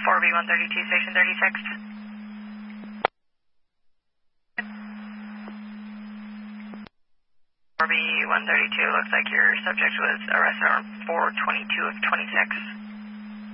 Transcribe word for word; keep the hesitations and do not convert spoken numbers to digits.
four B one thirty-two, station thirty-six. four B one thirty-two, looks like your subject was arrested on four twenty-two of twenty-six.